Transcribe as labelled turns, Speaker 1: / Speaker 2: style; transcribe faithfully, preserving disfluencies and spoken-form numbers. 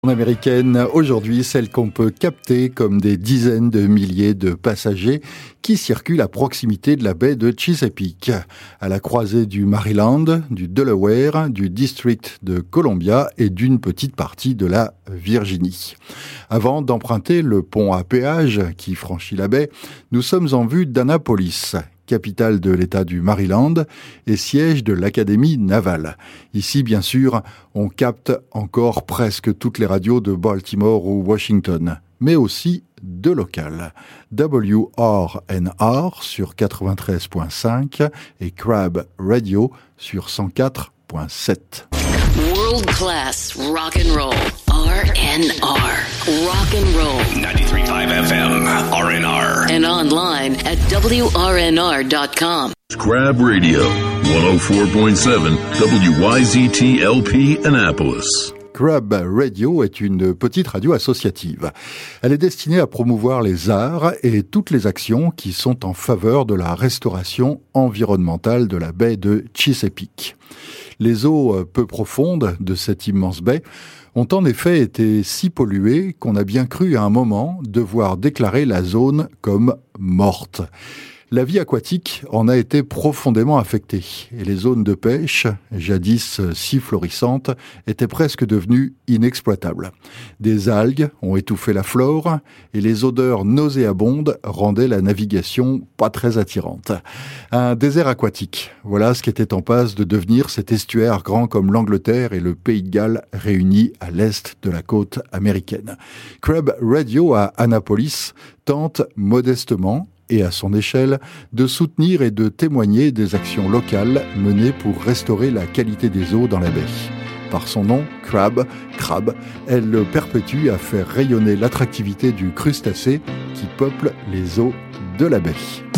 Speaker 1: Américaine, aujourd'hui, celle qu'on peut capter comme des dizaines de milliers de passagers qui circulent à proximité de la baie de Chesapeake, à la croisée du Maryland, du Delaware, du District de Columbia et d'une petite partie de la Virginie. Avant d'emprunter le pont à péage qui franchit la baie, nous sommes en vue d'Annapolis, capitale de l'État du Maryland et siège de l'Académie navale. Ici, bien sûr, on capte encore presque toutes les radios de Baltimore ou Washington, mais aussi de local. W R N R sur quatre-vingt-treize virgule cinq et Crab Radio sur cent quatre virgule sept.
Speaker 2: World class rock and roll. R N R. Rock and roll.
Speaker 3: ninety-three point five F M. R N R.
Speaker 2: And online at W R N R dot com.
Speaker 4: Crab Radio. one oh four point seven W Y Z T L P Annapolis.
Speaker 1: Crab Radio est une petite radio associative. Elle est destinée à promouvoir les arts et toutes les actions qui sont en faveur de la restauration environnementale de la baie de Chesapeake. Les eaux peu profondes de cette immense baie ont en effet été si polluées qu'on a bien cru à un moment devoir déclarer la zone comme morte. La vie aquatique en a été profondément affectée et les zones de pêche, jadis si florissantes, étaient presque devenues inexploitables. Des algues ont étouffé la flore et les odeurs nauséabondes rendaient la navigation pas très attirante. Un désert aquatique, voilà ce qui était en passe de devenir cet estuaire grand comme l'Angleterre et le Pays de Galles réunis à l'est de la côte américaine. Crab Radio à Annapolis tente modestement et à son échelle, de soutenir et de témoigner des actions locales menées pour restaurer la qualité des eaux dans la baie. Par son nom, Crab, crabe, elle perpétue à faire rayonner l'attractivité du crustacé qui peuple les eaux de la baie.